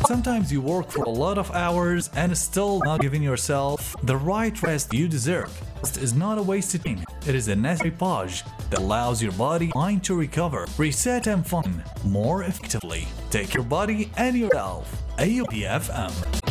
Sometimes you work for a lot of hours and still not giving yourself the right rest you deserve. Rest is not a wasted time. It is a necessary pause that allows your body and mind to recover, reset, and function more effectively. Take your body and yourself. AOP FM.